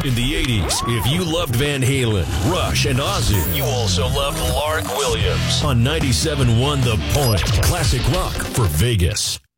In the 80s, if you loved Van Halen, Rush, and Ozzy, you also loved Lark Williams on 97.1 The Point. Classic rock for Vegas.